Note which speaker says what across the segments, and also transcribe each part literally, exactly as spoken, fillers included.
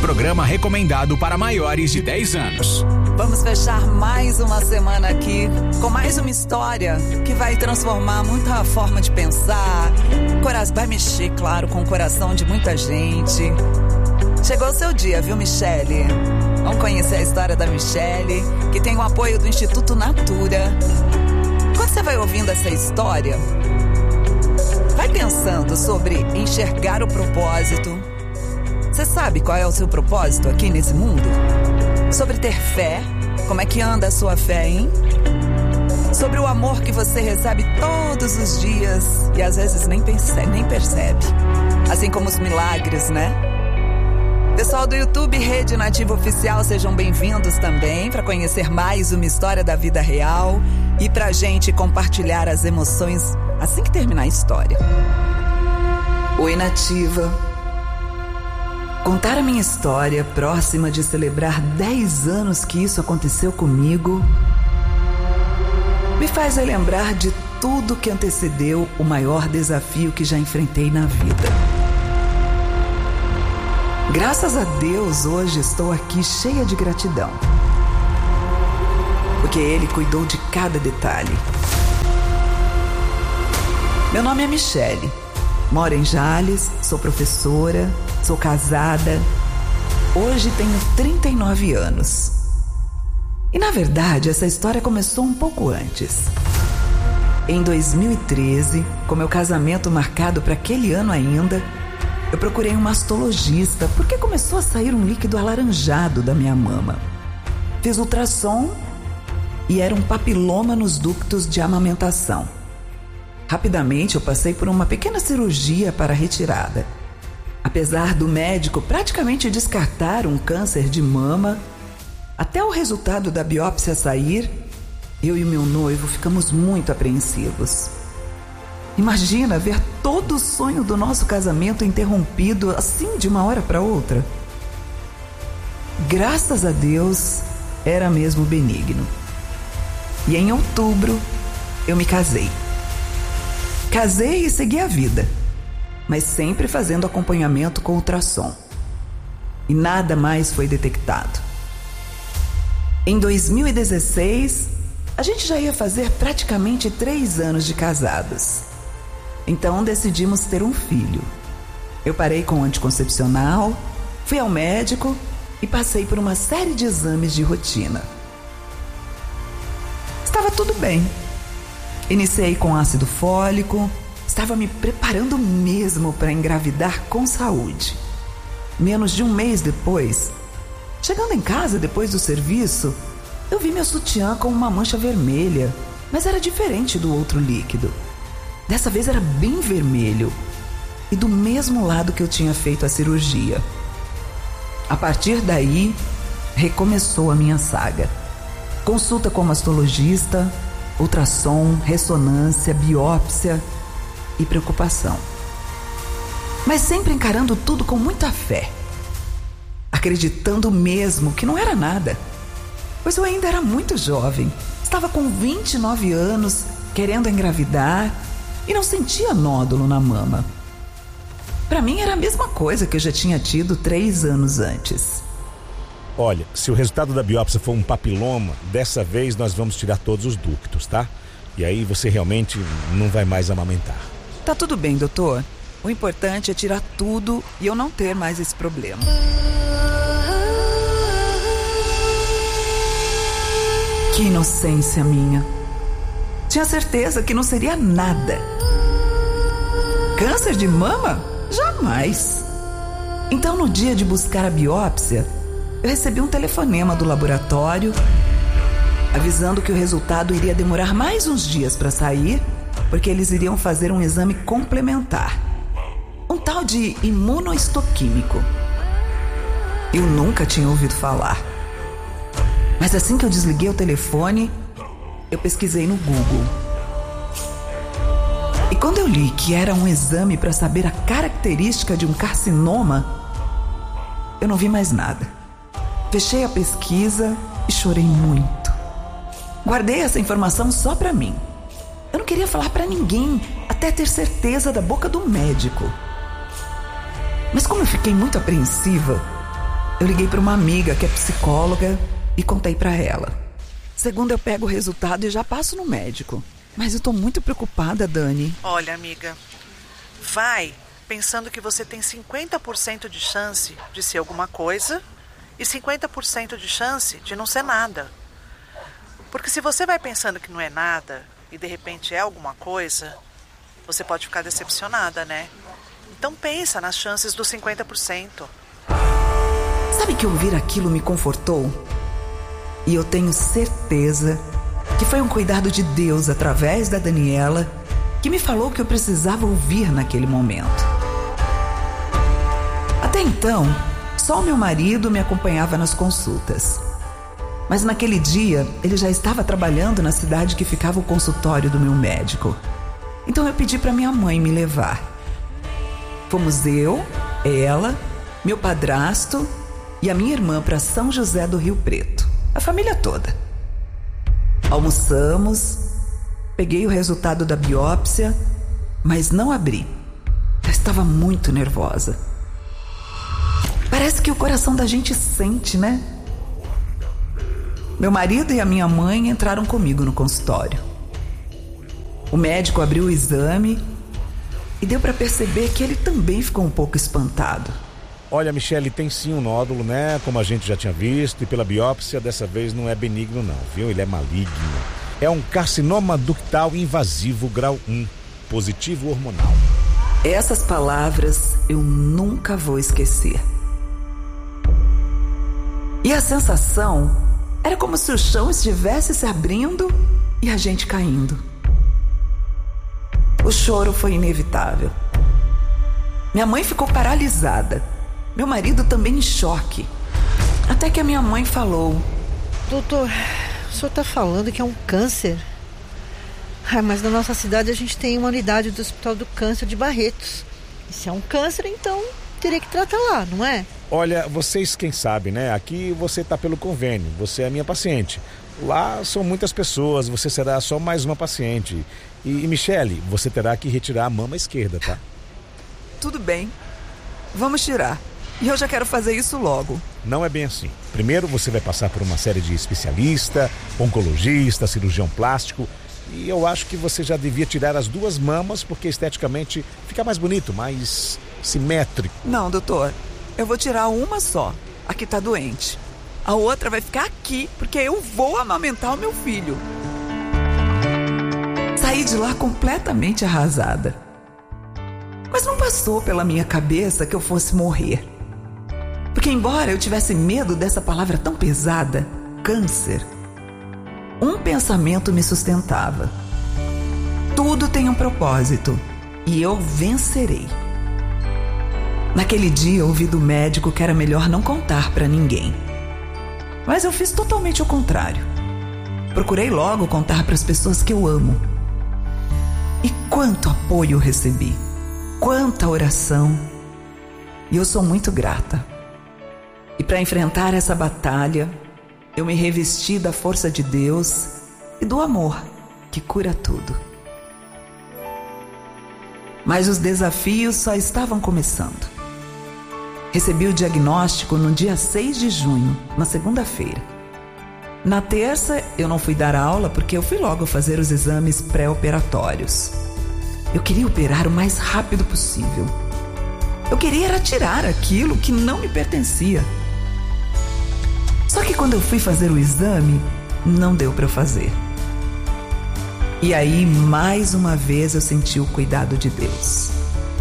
Speaker 1: programa recomendado para maiores de dez anos.
Speaker 2: Vamos fechar mais uma semana aqui com mais uma história que vai transformar muito a forma de pensar. Vai mexer, claro, com o coração de muita gente. Chegou o seu dia, viu, Michele? Vamos conhecer a história da Michele, que tem o apoio do Instituto Natura. Quando você vai ouvindo essa história, vai pensando sobre enxergar o propósito. Você sabe qual é o seu propósito aqui nesse mundo? Sobre ter fé, como é que anda a sua fé, hein? Sobre o amor que você recebe todos os dias e às vezes nem percebe, nem percebe. Assim como os milagres, né? Pessoal do YouTube Rede Nativa Oficial, sejam bem-vindos também para conhecer mais uma história da vida real e pra gente compartilhar as emoções assim que terminar a história. Oi, Nativa. Contar a minha história próxima de celebrar dez anos que isso aconteceu comigo me faz relembrar de tudo que antecedeu o maior desafio que já enfrentei na vida. Graças a Deus, hoje estou aqui cheia de gratidão, porque Ele cuidou de cada detalhe. Meu nome é Michele, moro em Jales, sou professora, sou casada, hoje tenho trinta e nove anos. E na verdade, essa história começou um pouco antes. Em dois mil e treze, com meu casamento marcado para aquele ano ainda, eu procurei um mastologista porque começou a sair um líquido alaranjado da minha mama. Fiz ultrassom e era um papiloma nos ductos de amamentação. Rapidamente eu passei por uma pequena cirurgia para a retirada. Apesar do médico praticamente descartar um câncer de mama, até o resultado da biópsia sair, eu e meu noivo ficamos muito apreensivos. Imagina ver todo o sonho do nosso casamento interrompido assim de uma hora para outra. Graças a Deus, era mesmo benigno. E em outubro, eu me casei. Casei e segui a vida, mas sempre fazendo acompanhamento com ultrassom. E nada mais foi detectado. Em dois mil e dezesseis, a gente já ia fazer praticamente três anos de casados. Então decidimos ter um filho. Eu parei com o anticoncepcional, fui ao médico e passei por uma série de exames de rotina. Estava tudo bem. Iniciei com ácido fólico, estava me preparando mesmo para engravidar com saúde. Menos de um mês depois, chegando em casa depois do serviço, eu vi meu sutiã com uma mancha vermelha, mas era diferente do outro líquido. Dessa vez era bem vermelho e do mesmo lado que eu tinha feito a cirurgia. A partir daí, recomeçou a minha saga. Consulta com mastologista, ultrassom, ressonância, biópsia e preocupação. Mas sempre encarando tudo com muita fé. Acreditando mesmo que não era nada. Pois eu ainda era muito jovem. Estava com vinte e nove anos, querendo engravidar e não sentia nódulo na mama. Para mim era a mesma coisa que eu já tinha tido três anos antes.
Speaker 3: Olha, se o resultado da biópsia for um papiloma, dessa vez nós vamos tirar todos os ductos, tá? E aí você realmente não vai mais amamentar.
Speaker 2: Tá tudo bem, doutor. O importante é tirar tudo e eu não ter mais esse problema. Que inocência minha. Tinha certeza que não seria nada. Câncer de mama? Jamais. Então, no dia de buscar a biópsia, eu recebi um telefonema do laboratório avisando que o resultado iria demorar mais uns dias para sair, porque eles iriam fazer um exame complementar, um tal de imunohistoquímico. Eu nunca tinha ouvido falar. Mas assim que eu desliguei o telefone, eu pesquisei no Google. E quando eu li que era um exame para saber a característica de um carcinoma, eu não vi mais nada. Fechei a pesquisa e chorei muito. Guardei essa informação só para mim. Eu não queria falar para ninguém, até ter certeza da boca do médico. Mas como eu fiquei muito apreensiva, Eu liguei para uma amiga que é psicóloga e contei para ela. Segunda eu pego o resultado e já passo no médico. Mas eu tô muito preocupada, Dani.
Speaker 4: Olha, amiga, vai pensando que você tem cinquenta por cento de chance de ser alguma coisa e cinquenta por cento de chance de não ser nada. Porque se você vai pensando que não é nada e de repente é alguma coisa, você pode ficar decepcionada, né? Então pensa nas chances dos cinquenta por cento.
Speaker 2: Sabe que ouvir aquilo me confortou? E eu tenho certeza que foi um cuidado de Deus através da Daniela que me falou o que eu precisava ouvir naquele momento. Até então, só o meu marido me acompanhava nas consultas. Mas naquele dia, ele já estava trabalhando na cidade que ficava o consultório do meu médico. Então eu pedi para minha mãe me levar. Fomos eu, ela, meu padrasto e a minha irmã para São José do Rio Preto. A família toda. Almoçamos, peguei o resultado da biópsia, mas não abri. Eu estava muito nervosa. Parece que o coração da gente sente, né? Meu marido e a minha mãe entraram comigo no consultório. O médico abriu o exame e deu para perceber que ele também ficou um pouco espantado.
Speaker 3: Olha, Michele, tem sim um nódulo, né? Como a gente já tinha visto, e pela biópsia dessa vez não é benigno não, viu? Ele é maligno. É um carcinoma ductal invasivo grau um, positivo hormonal.
Speaker 2: Essas palavras eu nunca vou esquecer. E a sensação era como se o chão estivesse se abrindo e a gente caindo. O choro foi inevitável. Minha mãe ficou paralisada. Meu marido também em choque. Até que a minha mãe falou:
Speaker 5: Doutor, o senhor está falando que é um câncer? Ah, mas na nossa cidade a gente tem uma unidade do Hospital do Câncer de Barretos. E se é um câncer, então teria que tratar lá, não é?
Speaker 3: Olha, vocês quem sabe, né? Aqui você está pelo convênio, você é minha paciente. Lá são muitas pessoas, você será só mais uma paciente. E, e Michele, você terá que retirar a mama esquerda, tá?
Speaker 2: Tudo bem, vamos tirar. E eu já quero fazer isso logo.
Speaker 3: Não é bem assim. Primeiro você vai passar por uma série de especialista, oncologista, cirurgião plástico. E eu acho que você já devia tirar as duas mamas, porque esteticamente fica mais bonito, mais simétrico.
Speaker 2: Não, doutor, eu vou tirar uma só. A que tá doente. A outra vai ficar aqui, porque eu vou amamentar o meu filho. Saí de lá completamente arrasada. Mas não passou pela minha cabeça que eu fosse morrer. Porque embora eu tivesse medo dessa palavra tão pesada, câncer, um pensamento me sustentava. Tudo tem um propósito e eu vencerei. Naquele dia eu ouvi do médico que era melhor não contar para ninguém. Mas eu fiz totalmente o contrário. Procurei logo contar para as pessoas que eu amo. E quanto apoio eu recebi, quanta oração. E eu sou muito grata. E para enfrentar essa batalha, eu me revesti da força de Deus e do amor que cura tudo. Mas os desafios só estavam começando. Recebi o diagnóstico no dia seis de junho, na segunda-feira. Na terça, eu não fui dar aula porque eu fui logo fazer os exames pré-operatórios. Eu queria operar o mais rápido possível. Eu queria era tirar aquilo que não me pertencia. Só que quando eu fui fazer o exame, não deu para eu fazer. E aí, mais uma vez, eu senti o cuidado de Deus.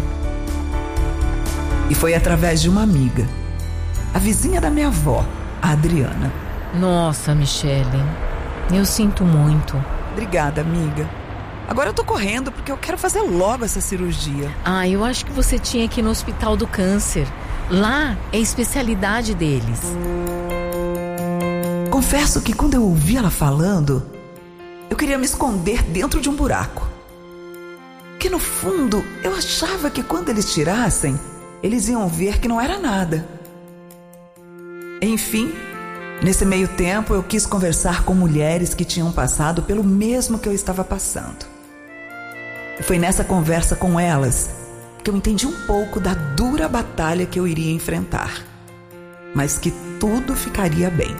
Speaker 2: E foi através de uma amiga, a vizinha da minha avó, a Adriana.
Speaker 6: Nossa, Michele, eu sinto muito.
Speaker 2: Obrigada, amiga. Agora eu tô correndo porque eu quero fazer logo essa cirurgia.
Speaker 6: Ah, eu acho que você tinha que ir no Hospital do Câncer. Lá é a especialidade deles.
Speaker 2: Confesso que quando eu ouvi ela falando, eu queria me esconder dentro de um buraco. Que no fundo, eu achava que quando eles tirassem, eles iam ver que não era nada. Enfim, nesse meio tempo eu quis conversar com mulheres que tinham passado pelo mesmo que eu estava passando. E foi nessa conversa com elas que eu entendi um pouco da dura batalha que eu iria enfrentar. mas que tudo ficaria bem.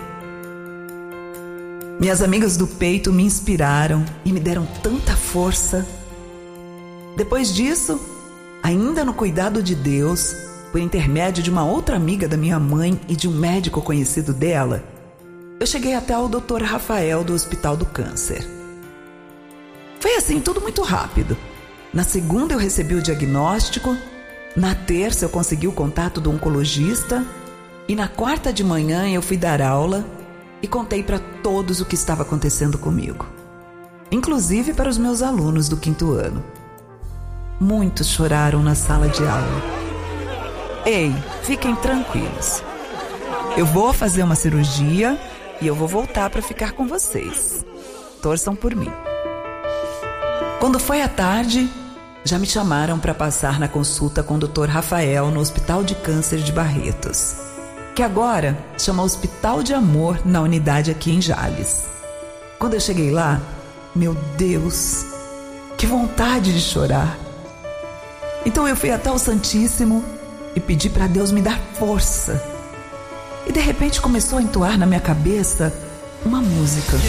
Speaker 2: Minhas amigas do peito me inspiraram e me deram tanta força. Depois disso, ainda no cuidado de Deus, por intermédio de uma outra amiga da minha mãe e de um médico conhecido dela, eu cheguei até o doutor Rafael do Hospital do Câncer. Foi assim, tudo muito rápido. Na segunda eu recebi o diagnóstico, na terça eu consegui o contato do oncologista e na quarta de manhã eu fui dar aula e contei para todos o que estava acontecendo comigo, inclusive para os meus alunos do quinto ano. Muitos choraram na sala de aula. Ei, fiquem tranquilos. Eu vou fazer uma cirurgia e eu vou voltar para ficar com vocês. Torçam por mim. Quando foi à tarde, já me chamaram para passar na consulta com o doutor Rafael no Hospital de Câncer de Barretos, que agora chama Hospital de Amor na unidade aqui em Jales. Quando eu cheguei lá, meu Deus, que vontade de chorar. Então eu fui até o Santíssimo e pedi para Deus me dar força. E de repente começou a entoar na minha cabeça uma música.